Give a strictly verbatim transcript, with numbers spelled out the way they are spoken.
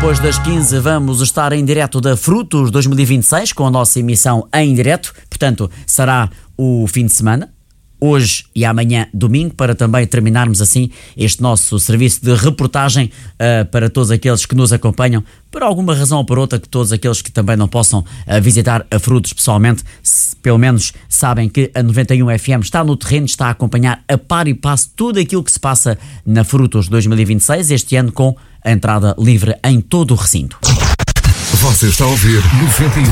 depois das quinze, vamos estar em direto da Frutos dois mil e vinte e seis com a nossa emissão em direto. Portanto, será o fim de semana, hoje e amanhã, domingo, para também terminarmos assim este nosso serviço de reportagem uh, para todos aqueles que nos acompanham, por alguma razão ou por outra, que todos aqueles que também não possam uh, visitar a Frutos pessoalmente, se, pelo menos sabem que a noventa e um F M está no terreno, está a acompanhar a par e passo tudo aquilo que se passa na Frutos dois mil e vinte e seis, este ano com a entrada livre em todo o recinto. Você está a ouvir noventa e